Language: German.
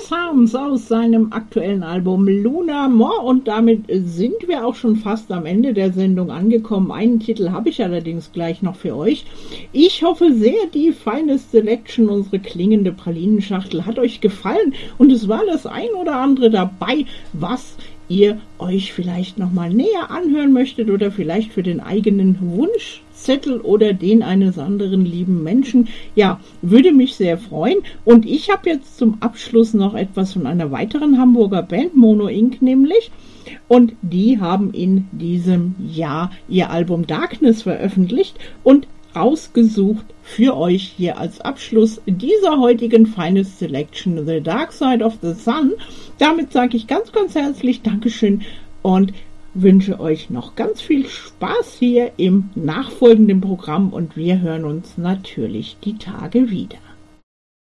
Sounds aus seinem aktuellen Album Lunar More, und damit sind wir auch schon fast am Ende der Sendung angekommen. Einen Titel habe ich allerdings gleich noch für euch. Ich hoffe sehr, die Finest Selection, unsere klingende Pralinenschachtel, hat euch gefallen und es war das ein oder andere dabei, was ihr euch vielleicht nochmal näher anhören möchtet oder vielleicht für den eigenen Wunschzettel oder den eines anderen lieben Menschen. Ja, würde mich sehr freuen. Und ich habe jetzt zum Abschluss noch etwas von einer weiteren Hamburger Band, Mono Inc. nämlich. Und die haben in diesem Jahr ihr Album Darkness veröffentlicht und ausgesucht für euch hier als Abschluss dieser heutigen Finest Selection The Dark Side of the Sun. Damit sage ich ganz, ganz herzlich Dankeschön und wünsche euch noch ganz viel Spaß hier im nachfolgenden Programm, und wir hören uns natürlich die Tage wieder.